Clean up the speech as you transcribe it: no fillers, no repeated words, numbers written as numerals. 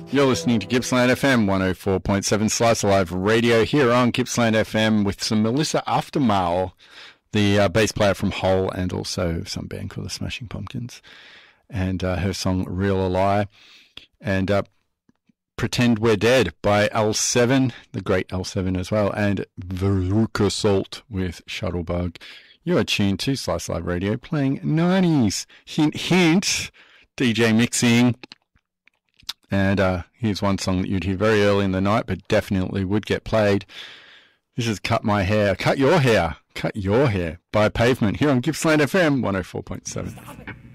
You're listening to Gippsland FM 104.7 Slice of Life Radio here on Gippsland FM with some Melissa Aftermahl, the bass player from Hole and also some band called the Smashing Pumpkins, and her song Real or Lie, and Pretend We're Dead by L7, the great L7 as well, and Veruca Salt with Shuttlebug. You are tuned to Slice Live Radio playing 90s. Hint, hint, DJ mixing. And here's one song that you'd hear very early in the night, but definitely would get played. This is Cut My Hair, Cut Your Hair by Pavement here on Gippsland FM 104.7.